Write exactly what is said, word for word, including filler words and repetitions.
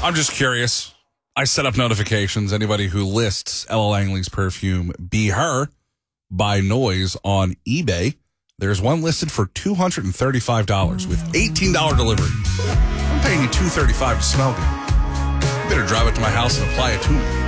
I'm just curious. I set up notifications. Anybody who lists Ella Langley's perfume Be Her by Noise on eBay, there's one listed for two hundred thirty-five dollars with eighteen dollars delivery. I'm paying you two hundred thirty-five dollars to smell good. You better drive it to my house and apply it to me.